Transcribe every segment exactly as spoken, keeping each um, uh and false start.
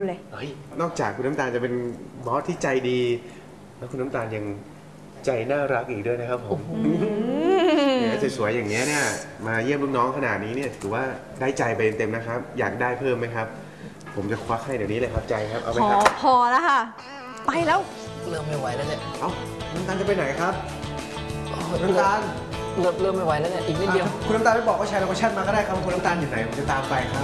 เลยเฮ้ยนอกจากคุณน้ำตาลจะเป็นบอสที่ใจดีแล้วคุณน้ำตาลยังใจน่ารักอีกด้วยนะครับผมเนี่ยสวยๆอย่างเงี้ยเนี่ยมาเยี่ยมลูกน้องขนาดนี้เนี่ยถือว่าได้ใจไปเต็มๆนะครับอยากได้เพิ่มไหมครับผมจะควักให้เดี๋ยวนี้เลยครับใจครับเอาไหมครับพอแล้วค่ะไปแล้วเริ่มไม่ไหวแล้วเนี่ยเอ้าน้ำตาลจะไปไหนครับน้ำตาลเริ่มเริ่มไม่ไหวแล้วเนี่ยอีกนิดเดียวคุณน้ำตาลไม่บอกว่าใช้โลชั่นมาก็ได้ครับคุณน้ำตาลอยู่ไหนผมจะตามไปครับ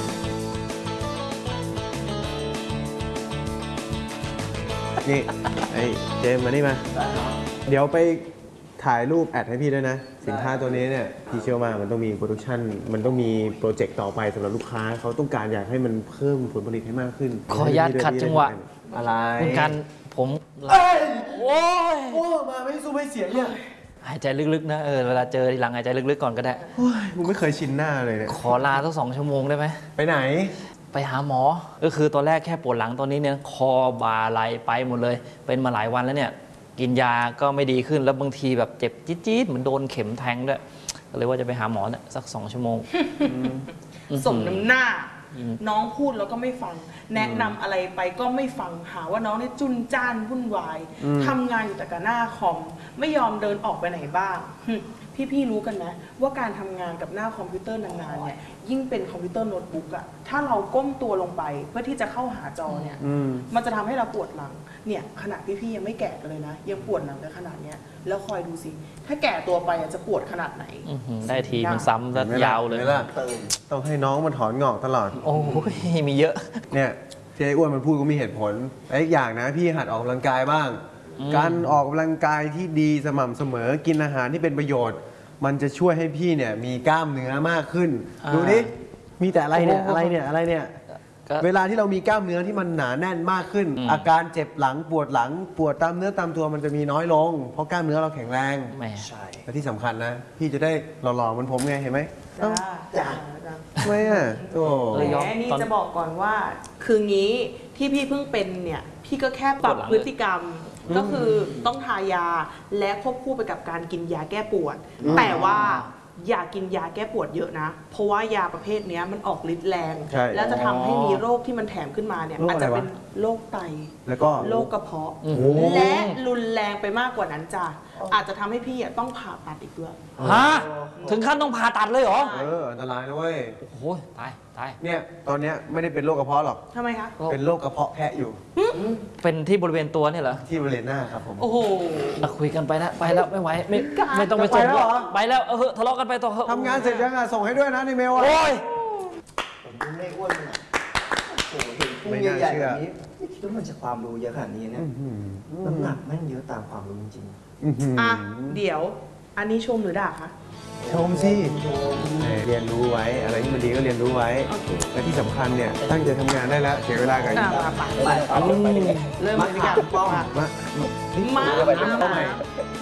นี่ไอ้เจมมานี่มาเดี๋ยวไปถ่ายรูปแอดให้พี่ด้วยนะสินค้าตัวนี้เนี่ยพี่เชื่อว่ามันต้องมีโปรดักชันมันต้องมีโปรเจกต์ต่อไปสำหรับลูกค้าเขาต้องการอยากให้มันเพิ่มผลผลิตให้มากขึ้นขออนุญาตขัดจังหวะอะไรคุณกันผมโอ้ยโอ้มาไม่สู้ไม่เสียเนี่ยหายใจลึกๆนะเออเวลาเจอทีหลังหายใจลึกๆก่อนก็ได้กูไม่เคยชินหน้าเลยเนี่ยขอลาสักสองชั่วโมงได้ไหมไปไหนไปหาหมอก็คือตอนแรกแค่ปวดหลังตอนนี้เนี่ยคอบ่าไหลไปหมดเลยเป็นมาหลายวันแล้วเนี่ยกินยาก็ไม่ดีขึ้นแล้วบางทีแบบเจ็บจี๊ดๆเหมือนโดนเข็มแทงด้วยก็เลยว่าจะไปหาหมอเนี่ยสักสองชั่วโมงสมน้ำหน้าน้องพูดแล้วก็ไม่ฟังแนะนำอะไรไปก็ไม่ฟังหาว่าน้องนี่จุนจ้านวุ่นวายทำงานอยู่แต่กับหน้าคอมไม่ยอมเดินออกไปไหนบ้างพี่ๆรู้กันไหมว่าการทำงานกับหน้าคอมพิวเตอร์นานๆเนี่ยยิ่งเป็นคอมพิวเตอร์โน้ตบุ๊กอะถ้าเราก้มตัวลงไปเพื่อที่จะเข้าหาจอเนี่ยมันจะทำให้เราปวดหลังเนี่ยขนาดพี่ๆยังไม่แก่กันเลยนะยังปวดหลังกันขนาดเนี้ยแล้วคอยดูสิถ้าแก่ตัวไปจะปวดขนาดไหนได้ทีมันซ้ำแล้วยาวเลยต้องให้น้องมันถอนงอกตลอดโอ้ยมีเยอะเนี่ยที่ไอ้อ้วนมันพูดก็มีเหตุผลไอ้อย่างนะพี่หัดออกกำลังกายบ้างการออกกำลังกายที่ดีสม่ำเสมอกินอาหารที่เป็นประโยชน์มันจะช่วยให้พี่เนี่ยมีกล้ามเนื้อมากขึ้นดูดิมีแต่อะไรเนี่ยอะไรเนี่ยอะไรเนี่ยเวลาที่เรามีกล้ามเนื้อที่มันหนาแน่นมากขึ้นอาการเจ็บหลังปวดหลังปวดตามเนื้อตามตัวมันจะมีน้อยลงเพราะกล้ามเนื้อเราแข็งแรงใช่และที่สำคัญนะพี่จะได้หล่อๆเหมือนผมไงเห็นไหมจ้าจ้าทำไมอ่ะโอ้แหมนี่จะบอกก่อนว่าคืองี้ที่พี่เพิ่งเป็นเนี่ยพี่ก็แค่ปรับพฤติกรรมก็คือต้องทายาและควบคู่ไปกับการกินยาแก้ปวดแต่ว่าอย่ากินยาแก้ปวดเยอะนะเพราะว่ายาประเภทนี้มันออกฤทธิ์แรงแล้วจะทำให้มีโรคที่มันแถมขึ้นมาเนี่ยอาจจะเป็นโรคไตแล้วก็โรคกระเพาะและรุนแรงไปมากกว่านั้นจ้ะอาจจะทำให้พี่ต้องผ่าตัดอีกด้วยฮะถึงขั้นต้องผ่าตัดเลยเหรอเอออันตรายนะเว้ยโอ้โหตายตายเนี่ยตอนนี้ไม่ได้เป็นโรคกระเพาะหรอกทำไมคะเป็นโรคกระเพาะแพะอยู่เป็นที่บริเวณตัวเนี่ยเหรอที่บริเวณหน้าครับผมโอ้โหคุยกันไปนะไปแล้วไม่ไหวไม่ไม่ต้องไปส่งไปแล้วเออทะเลาะกันไปต่อทำงานเสร็จยังอ่ะส่งให้ด้วยนะในเมลอ่ะโอ้ยผมไม่อ้วนนะโอ้เห็นพุงใหญ่ๆแบบนี้ไม่คิดว่ามันจะความรู้เยอะขนาดนี้เนี่ยน้ำหนักแม่งเยอะตามความรู้จริงๆอ่ะเดี๋ยวอันนี้ชมหรือด่าคะชมสิเรียนรู้ไว้อะไรที่มันดีก็เรียนรู้ไว้และที่สำคัญเนี่ยตั้งใจทำงานได้แล้วเสียเวลากับอีกไปไปเริ่มเลยดีกว่าป้องมามามา